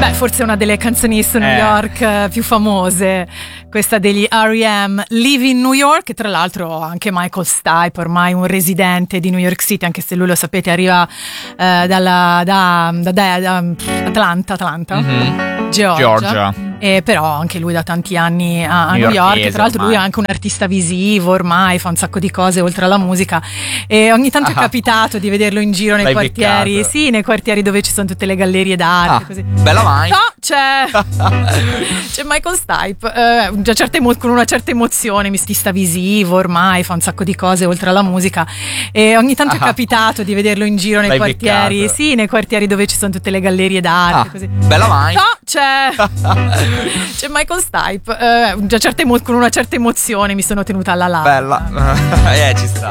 Beh, forse una delle canzoni su New York più famose, questa degli R.E.M., Live in New York, che tra l'altro anche Michael Stipe, ormai un residente di New York City, anche se lui, lo sapete, arriva da Atlanta, Georgia. Però anche lui da tanti anni a New York. Tra l'altro lui è anche un artista visivo, ormai fa un sacco di cose oltre alla musica, e ogni tanto è capitato di vederlo in giro nei quartieri, sì, nei quartieri dove ci sono tutte le gallerie d'arte, così. Bella mai. No, c'è Michael Stipe, con una certa emozione, artista visivo, ormai fa un sacco di cose oltre alla musica, e ogni tanto è capitato di vederlo in giro nei quartieri, sì, nei quartieri dove ci sono tutte le gallerie d'arte, così. Bella mai. No, c'è Michael Stipe, con una certa emozione mi sono tenuta alla larga. Bella. Ci sta.